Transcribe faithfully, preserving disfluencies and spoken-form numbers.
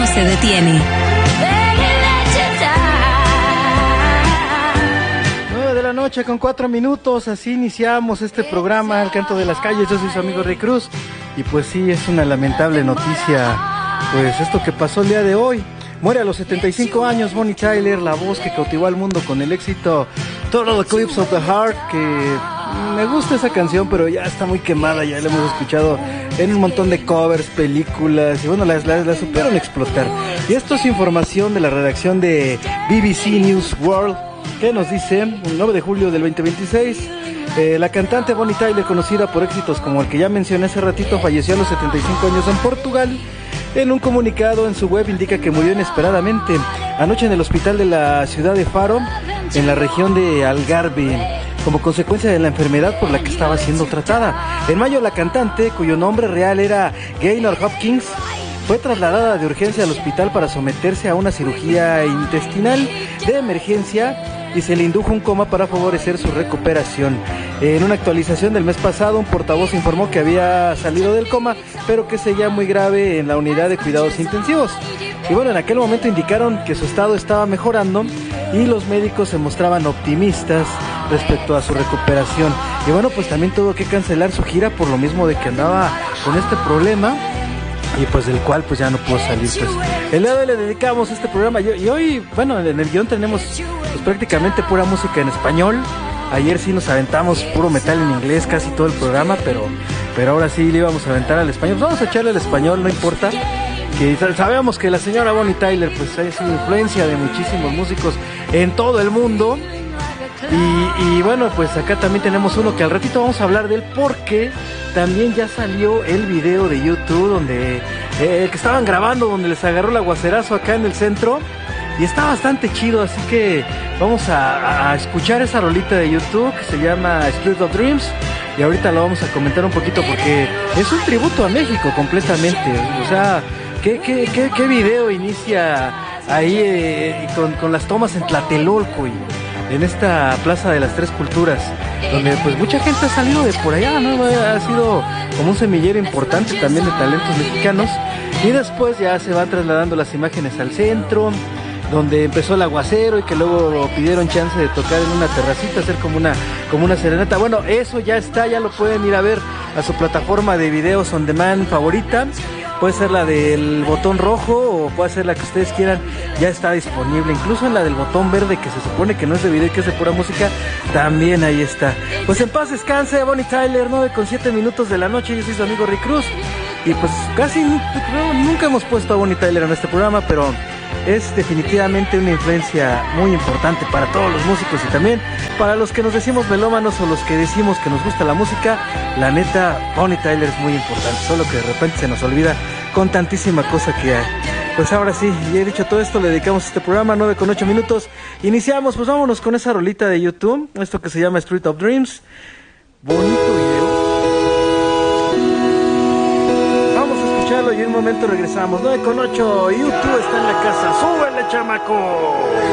se detiene. nueve de la noche con cuatro minutos, así iniciamos este programa, El Canto de las Calles. Yo soy su amigo Rey Cruz. Y pues sí, es una lamentable noticia, pues esto que pasó el día de hoy. Muere a los setenta y cinco años Bonnie Tyler, la voz que cautivó al mundo con el éxito Total Eclipse of the Heart, que me gusta esa canción, pero ya está muy quemada, ya la hemos escuchado en un montón de covers, películas, y bueno, la, la, la supieron explotar. Y esto es información de la redacción de B B C News World, que nos dice, el nueve de julio del veinte veintiséis, eh, la cantante Bonnie Tyler, conocida por éxitos como el que ya mencioné hace ratito, falleció a los setenta y cinco años en Portugal. En un comunicado en su web indica que murió inesperadamente anoche en el hospital de la ciudad de Faro, en la región de Algarve, como consecuencia de la enfermedad por la que estaba siendo tratada. En mayo, la cantante, cuyo nombre real era Gaynor Hopkins, fue trasladada de urgencia al hospital para someterse a una cirugía intestinal de emergencia y se le indujo un coma para favorecer su recuperación. En una actualización del mes pasado, un portavoz informó que había salido del coma, pero que seguía muy grave en la unidad de cuidados intensivos. Y bueno, en aquel momento indicaron que su estado estaba mejorando y los médicos se mostraban optimistas respecto a su recuperación. Y bueno, pues también tuvo que cancelar su gira por lo mismo de que andaba con este problema, y pues del cual pues ya no pudo salir. Pues el día de hoy le dedicamos este programa, y hoy, bueno, en el guión tenemos pues prácticamente pura música en español. Ayer sí nos aventamos puro metal en inglés casi todo el programa, pero pero ahora sí le íbamos a aventar al español. Pues vamos a echarle al español, no importa, que sabemos que la señora Bonnie Tyler pues ha sido influencia de muchísimos músicos en todo el mundo. Y, y bueno, pues acá también tenemos uno que al ratito vamos a hablar de él, porque también ya salió el video de YouTube donde eh, que estaban grabando, donde les agarró el aguacerazo acá en el centro, y está bastante chido, así que vamos a, a escuchar esa rolita de YouTube que se llama Street of Dreams, y ahorita lo vamos a comentar un poquito porque es un tributo a México completamente. O sea, ¿qué, qué, qué, qué video inicia ahí eh, con, con las tomas en Tlatelolco y en esta Plaza de las Tres Culturas, donde pues mucha gente ha salido de por allá, ¿no? Ha sido como un semillero importante también de talentos mexicanos, y después ya se van trasladando las imágenes al centro, donde empezó el aguacero y que luego pidieron chance de tocar en una terracita, hacer como una, como una serenata. Bueno, eso ya está, ya lo pueden ir a ver a su plataforma de videos on demand favorita. Puede ser la del botón rojo o puede ser la que ustedes quieran, ya está disponible. Incluso en la del botón verde, que se supone que no es de video y que es de pura música, también ahí está. Pues en paz descanse Bonnie Tyler, nueve con siete minutos de la noche. Yo soy su amigo Rick Cruz, y pues casi creo, nunca hemos puesto a Bonnie Tyler en este programa, pero es definitivamente una influencia muy importante para todos los músicos y también para los que nos decimos melómanos o los que decimos que nos gusta la música. La neta, Bonnie Tyler es muy importante, solo que de repente se nos olvida con tantísima cosa que hay. Pues ahora sí, ya he dicho todo esto, le dedicamos este programa, nueve con ocho minutos. Iniciamos, pues vámonos con esa rolita de YouTube, esto que se llama Street of Dreams. Bonito video. Y en un momento regresamos. Nueve con ocho, YouTube está en la casa. ¡Súbele, chamaco!